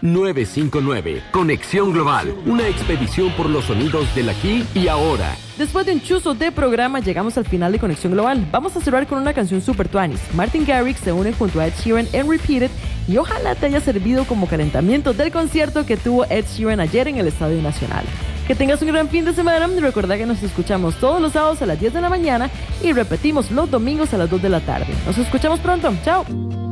959. Conexión Global, una expedición por los sonidos del aquí y ahora. Después de un chuzo de programa, llegamos al final de Conexión Global. Vamos a cerrar con una canción super tuanis. Martin Garrix se une junto a Ed Sheeran en Repeated y ojalá te haya servido como calentamiento del concierto que tuvo Ed Sheeran ayer en el Estadio Nacional. Que tengas un gran fin de semana. Recuerda que nos escuchamos todos los sábados a las 10 de la mañana y repetimos los domingos a las 2 de la tarde. Nos escuchamos pronto. Chao.